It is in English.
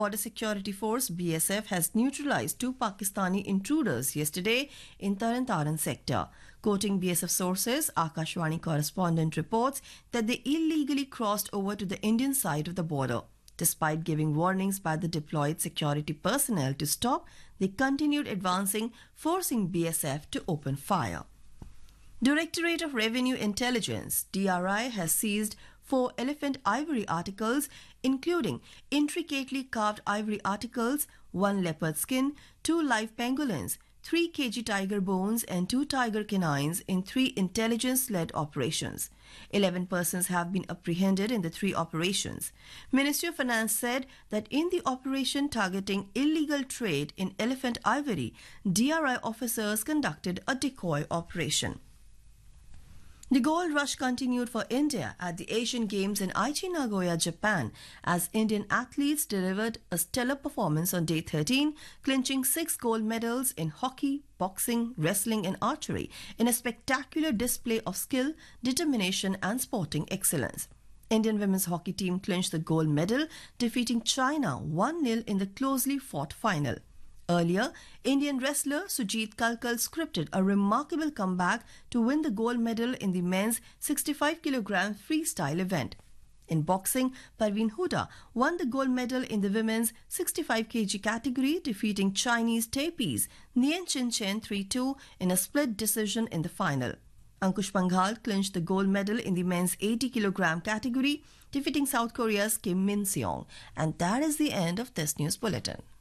Border Security Force BSF has neutralized two Pakistani intruders yesterday in Taran sector. Quoting BSF sources, Akashwani correspondent reports that they illegally crossed over to the Indian side of the border. Despite giving warnings by the deployed security personnel to stop, they continued advancing, forcing BSF to open fire. Directorate of Revenue Intelligence (DRI) has seized 4 elephant ivory articles, including intricately carved ivory articles, 1 leopard skin, 2 live pangolins, 3 kg tiger bones, and 2 tiger canines in 3 intelligence-led operations. 11 persons have been apprehended in the 3 operations. Ministry of Finance said that in the operation targeting illegal trade in elephant ivory, DRI officers conducted a decoy operation. The gold rush continued for India at the Asian Games in Aichi, Nagoya, Japan, as Indian athletes delivered a stellar performance on day 13, clinching 6 gold medals in hockey, boxing, wrestling, and archery in a spectacular display of skill, determination, and sporting excellence. Indian women's hockey team clinched the gold medal, defeating China 1-0 in the closely fought final. Earlier, Indian wrestler Sujit Kalkal scripted a remarkable comeback to win the gold medal in the men's 65 kg freestyle event. In boxing, Parveen Huda won the gold medal in the women's 65 kg category, defeating Chinese Taipei's Nian Chin 3-2 in a split decision in the final. Ankush Panghal clinched the gold medal in the men's 80 kg category, defeating South Korea's Kim Min Seong. And that is the end of this news bulletin.